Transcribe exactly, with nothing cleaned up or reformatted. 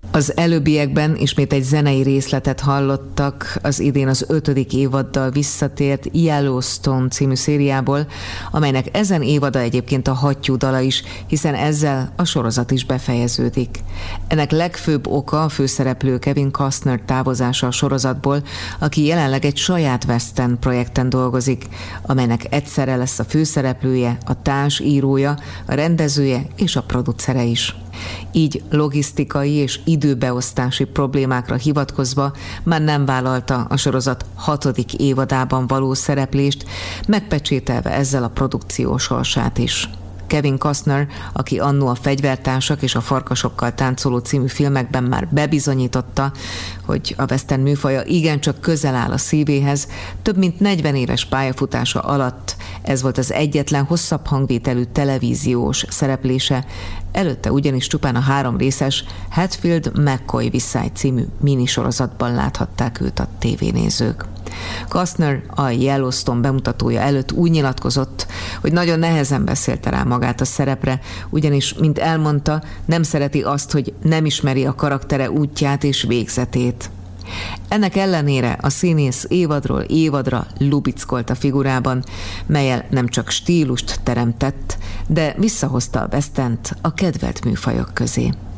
Az előbbiekben ismét egy zenei részletet hallottak az idén az ötödik évaddal visszatért Yellowstone című szériából, amelynek ezen évada egyébként a hattyú dala is, hiszen ezzel a sorozat is befejeződik. Ennek legfőbb oka a főszereplő Kevin Costner távozása a sorozatból, aki jelenleg egy saját western projekten dolgozik, amelynek egyszerre lesz a főszereplője, a társírója, a rendezője és a producere is. Így logisztikai és időbeosztási problémákra hivatkozva már nem vállalta a sorozat hatodik évadában való szereplést, megpecsételve ezzel a produkció sorsát is. Kevin Costner, aki annó a Fegyvertársak és a Farkasokkal táncoló című filmekben már bebizonyította, hogy a western műfaja igencsak közel áll a szívéhez, több mint negyven éves pályafutása alatt ez volt az egyetlen hosszabb hangvételű televíziós szereplése, előtte ugyanis csupán a három részes Hatfield-McCoy Visszáj című minisorozatban láthatták őt a tévénézők. Costner a Yellowstone bemutatója előtt úgy nyilatkozott, hogy nagyon nehezen beszélte rá magát a szerepre, ugyanis, mint elmondta, nem szereti azt, hogy nem ismeri a karaktere útját és végzetét. Ennek ellenére a színész évadról évadra lubickolt a figurában, mellyel nem csak stílust teremtett, de visszahozta a westernt a kedvelt műfajok közé.